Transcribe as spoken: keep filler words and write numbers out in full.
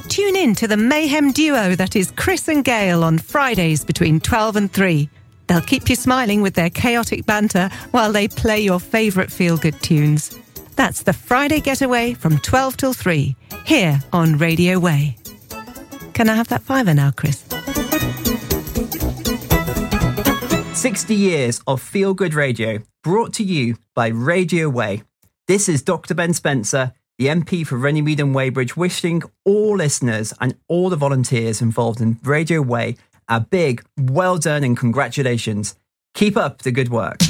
tune in to the mayhem duo that is Chris and Gail on Fridays between twelve and three. They'll keep you smiling with their chaotic banter while they play your favourite feel-good tunes. That's the Friday Getaway from twelve till three, here on Radio Way. Can I have that fiver now, Chris? sixty years of feel-good radio brought to you by Radio Way. This is Doctor Ben Spencer, the M P for Runnymede and Weybridge, wishing all listeners and all the volunteers involved in Radio Way a big well done and congratulations. Keep up the good work.